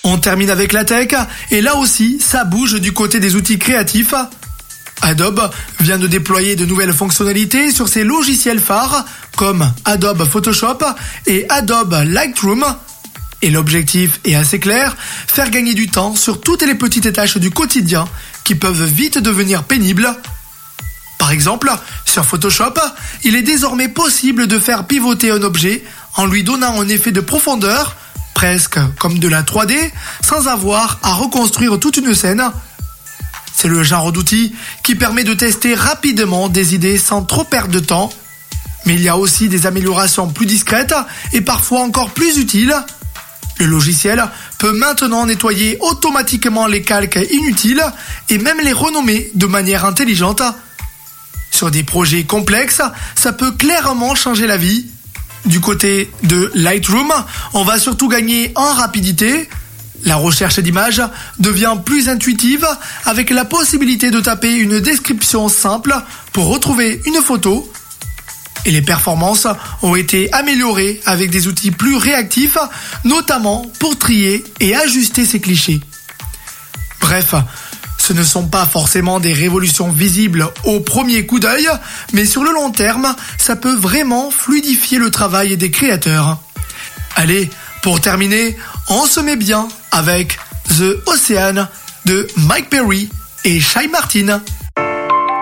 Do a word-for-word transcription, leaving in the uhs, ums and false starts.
On termine avec la tech, et là aussi, ça bouge du côté des outils créatifs. Adobe vient de déployer de nouvelles fonctionnalités sur ses logiciels phares, comme Adobe Photoshop et Adobe Lightroom. Et l'objectif est assez clair, faire gagner du temps sur toutes les petites tâches du quotidien qui peuvent vite devenir pénibles. Par exemple, sur Photoshop, il est désormais possible de faire pivoter un objet en lui donnant un effet de profondeur, presque comme de la trois D, sans avoir à reconstruire toute une scène. C'est le genre d'outil qui permet de tester rapidement des idées sans trop perdre de temps. Mais il y a aussi des améliorations plus discrètes et parfois encore plus utiles. Le logiciel peut maintenant nettoyer automatiquement les calques inutiles et même les renommer de manière intelligente. Sur des projets complexes, ça peut clairement changer la vie. Du côté de Lightroom, on va surtout gagner en rapidité. La recherche d'images devient plus intuitive avec la possibilité de taper une description simple pour retrouver une photo. Et les performances ont été améliorées avec des outils plus réactifs, notamment pour trier et ajuster ces clichés. Bref, ce ne sont pas forcément des révolutions visibles au premier coup d'œil, mais sur le long terme, ça peut vraiment fluidifier le travail des créateurs. Allez, pour terminer, on se met bien avec The Ocean de Mike Perry et Shy Martin.